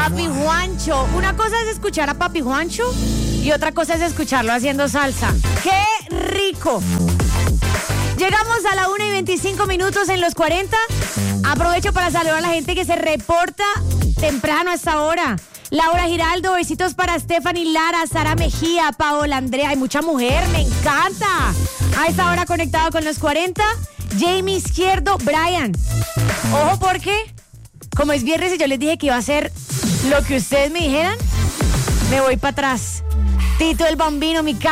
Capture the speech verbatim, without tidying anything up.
Papi Juancho. Una cosa es escuchar a Papi Juancho y otra cosa es escucharlo haciendo salsa. ¡Qué rico! Llegamos a la una y veinticinco minutos en los cuarenta. Aprovecho para saludar a la gente que se reporta temprano a esta hora. Laura Giraldo, besitos para Stephanie Lara, Sara Mejía, Paola Andrea. Hay mucha mujer, me encanta. A esta hora conectado con los cuarenta. Jamie Izquierdo, Brian. Ojo porque, como es viernes y yo les dije que iba a hacer lo que ustedes me dijeran, me voy para atrás. Tito el Bambino, mi